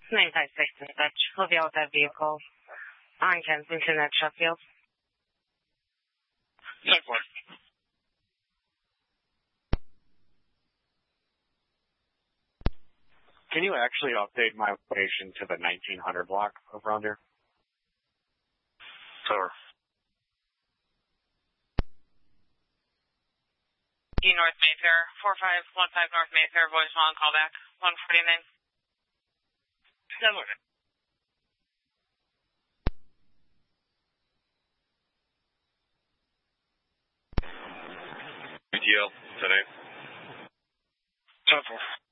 9516 dispatch. Will be out that vehicle on Kensington at Sheffield. 10-4. Can you actually update my location to the 1900 block over under? Sure. North Mayfair, 4515 North Mayfair, voicemail and callback, 149. 10-4. BTL, today. 10-4.